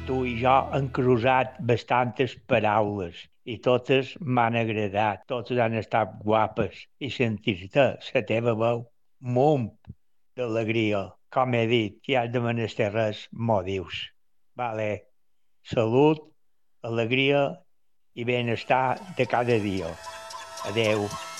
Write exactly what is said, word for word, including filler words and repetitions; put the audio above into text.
Tu i jo hem cruzat bastantes paraules i totes m'han agradat, totes han estat guapes i sentir-te, la teva veu, mum d'alegria. Com he dit, si has de menester res, m'ho dius. Vale. Salut, alegria i benestar de cada dia. Adeu.